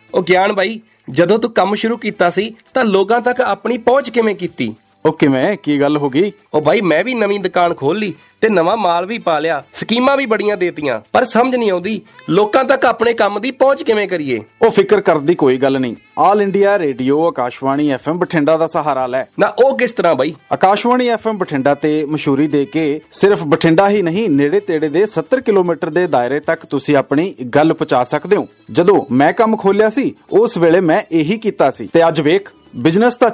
ਉਹ ਗਿਆਨ ਬਾਈ, ਜਦੋਂ ਤੂੰ ਕੰਮ ਸ਼ੁਰੂ ਕੀਤਾ ਸੀ ਤਾਂ ਲੋਕਾਂ ਤੱਕ ਆਪਣੀ ਪਹੁੰਚ ਕਿਵੇਂ ਕੀਤੀ? ਉਹ ਕਿਵੇਂ, ਕੀ ਗੱਲ ਹੋ ਗਈ? ਉਹ ਬਾਈ, ਮੈਂ ਵੀ ਨਵੀਂ ਦੁਕਾਨ ਖੋਲ ਲਈ ਤੇ ਨਵਾਂ ਮਾਲ ਵੀ ਪਾ ਲਿਆ, ਸਕੀਮਾਂ ਵੀ ਬੜੀਆਂ ਦੇਤੀਆਂ, ਪਰ ਸਮਝ ਨਹੀਂ ਆਉਂਦੀ ਲੋਕਾਂ ਤੱਕ ਆਪਣੇ ਕੰਮ ਦੀ ਪਹੁੰਚ ਕਿਵੇਂ ਕਰੀਏ। ਉਹ ਫਿਕਰ ਕਰਨ ਦੀ ਕੋਈ ਗੱਲ ਨਹੀਂ। All India radio Akashvani FM Bathinda ਦਾ ਸਹਾਰਾ ਲੈ। ਨਾ ਉਹ ਕਿਸ ਤਰ੍ਹਾਂ ਬਾਈ? ਆਕਾਸ਼ਵਾਣੀ FM ਬਠਿੰਡਾ ਤੇ ਮਸ਼ਹੂਰੀ ਦੇ ਕੇ ਸਿਰਫ ਬਠਿੰਡਾ ਹੀ ਨਹੀਂ, ਨੇੜੇ ਤੇੜੇ ਦੇ 70 ਕਿਲੋਮੀਟਰ ਦੇ ਦਾਇਰੇ ਤੱਕ ਤੁਸੀਂ ਆਪਣੀ ਗੱਲ ਪਹੁੰਚਾ ਸਕਦੇ ਹੋ। ਜਦੋਂ ਮੈਂ ਕੰਮ ਖੋਲਿਆ ਸੀ ਉਸ ਵੇਲੇ ਮੈਂ ਇਹੀ ਕੀਤਾ ਸੀ ਤੇ ਅੱਜ ਵੇਖ, ਬਿਜ਼ਨਸ ਤਾਂ